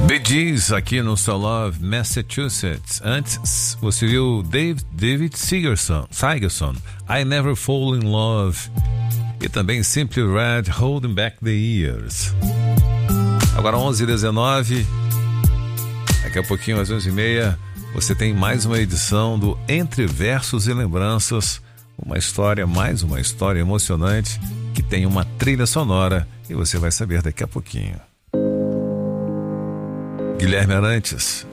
Bee Gees aqui no So Love, Massachusetts. Antes você viu David Sigerson, I Never Fall in Love. E também Simply Red, Holding Back the Years. Agora 11h19. Daqui a pouquinho às 11h30 você tem mais uma edição do Entre Versos e Lembranças. Mais uma história emocionante que tem uma trilha sonora e você vai saber daqui a pouquinho. Guilherme Arantes,